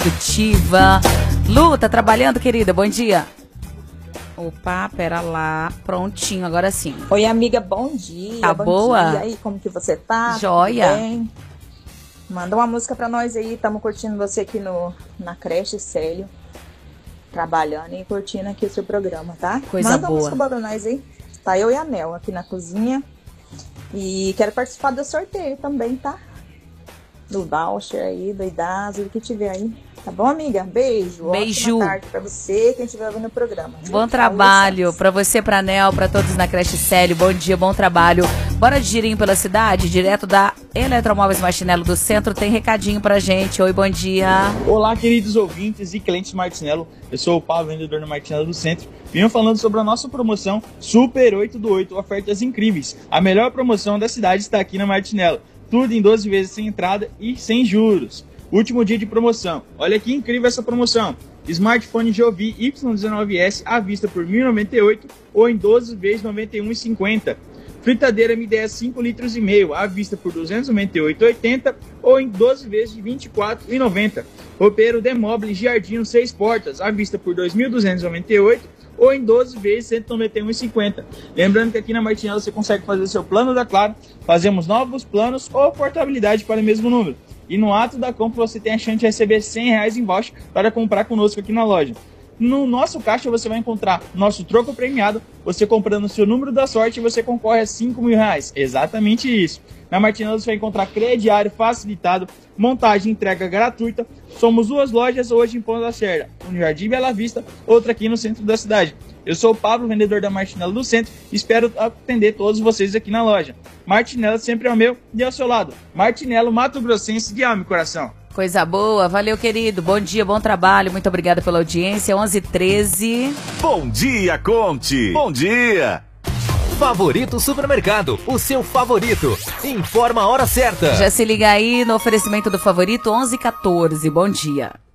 executiva. Lu, tá trabalhando, querida? Bom dia. Opa, pera lá. Prontinho, agora sim. Oi, amiga, bom dia. Tá bom boa? Dia. E aí, como que você tá? Joia. Tudo bem? Manda uma música pra nós aí. Estamos curtindo você aqui na creche Célio. Trabalhando e curtindo aqui o seu programa, tá? Coisa Manda boa. uma música pra nós aí. Tá eu e a Nel aqui na cozinha. E quero participar do sorteio também, tá? Do voucher aí, do Idasa, do que tiver aí. Tá bom, amiga? Beijo. Beijo. Ótima tarde pra você, quem estiver ouvindo o programa. Bom trabalho pra você, pra Nel, pra todos na creche Célio. Bom dia, bom trabalho. Bora de girinho pela cidade, direto da Eletromóveis Martinello do Centro. Tem recadinho pra gente. Oi, bom dia. Olá, queridos ouvintes e clientes Martinello. Eu sou o Pablo, vendedor no Martinello do Centro. Venho falando sobre a nossa promoção Super 8 do 8, ofertas incríveis. A melhor promoção da cidade está aqui na Martinello. Tudo em 12 vezes sem entrada e sem juros. Último dia de promoção. Olha que incrível essa promoção. Smartphone Jovi Y19S à vista por R$ 1.098 ou em 12 vezes R$ 91,50. Fritadeira MDS 5 litros e meio à vista por R$ 298,80 ou em 12 vezes de R$ 24,90. Roupeiro Demobile Giardino 6 portas à vista por R$ 2.298 ou em 12 vezes R$ 191,50. Lembrando que aqui na Martinello você consegue fazer seu plano da Claro, fazemos novos planos ou portabilidade para o mesmo número. E no ato da compra você tem a chance de receber R$100 em voucher para comprar conosco aqui na loja. No nosso caixa você vai encontrar nosso troco premiado. Você comprando o seu número da sorte você concorre a R$5.000. Exatamente isso. Na Martinello você vai encontrar crediário facilitado, montagem e entrega gratuita. Somos duas lojas hoje em Ponta Serra, um no Jardim Bela Vista, outra aqui no centro da cidade. Eu sou o Pablo, vendedor da Martinello do Centro, e espero atender todos vocês aqui na loja. Martinello sempre é o meu e ao seu lado. Martinello, Mato Grossense, de alma e coração. Coisa boa, valeu, querido. Bom dia, bom trabalho, muito obrigada pela audiência. 11h13. Bom dia, Conte. Bom dia. Favorito Supermercado, o seu favorito. Informa a hora certa. Já se liga aí no oferecimento do Favorito 11h14. Bom dia.